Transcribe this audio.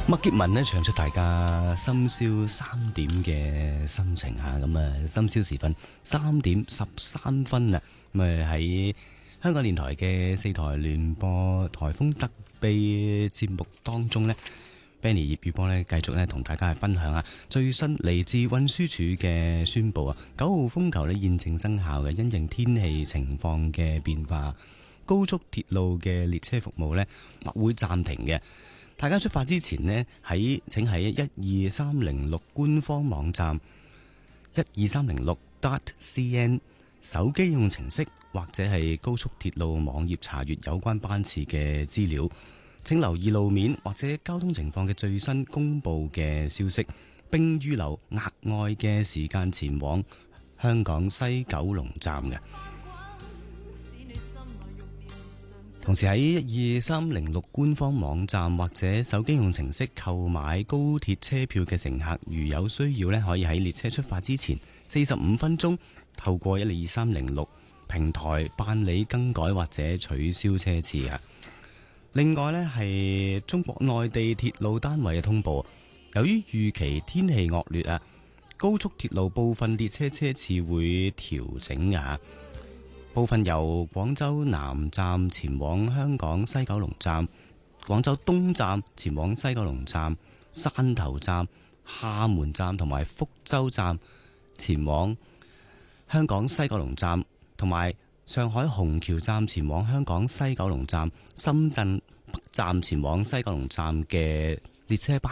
麥潔文呢唱出大家深宵3點嘅心情吓，咁啊深宵時分3點13分啦，咁啊喺香港電台嘅4台聯播颱風特備節目當中呢， Benny 葉宇波呢繼續呢同大家分享下最新嚟自運輸署嘅宣布啊，9號風球呢現正生效嘅，因應天氣情況嘅變化，高速鐵路嘅列車服務呢會暫停嘅。大家出發之前呢，請喺12306官方網站 12306.cn 手機應用程式或者係高速鐵路網頁查閱有關班次嘅資料。請留意路面或者交通情況嘅最新公布嘅消息，並預留額外嘅時間前往香港西九龍站嘅。同時喺12306官方網站或者手機用程式購買高鐵車票嘅乘客，如有需要呢，可以喺列車出發之前45分鐘透過12306平台辦理更改或者取消車次啊。另外呢，係中國內地鐵路單位嘅通報，由於預期天氣惡劣啊，高速鐵路部分列車車次會調整啊。部分由廣州南站前往香港西九龍站、廣州東站前往西九龍站、汕頭站、廈門站同埋福州站前往香港西九龍站，同埋上海虹橋站前往香港西九龍站、深圳北站前往西九龍站嘅列車班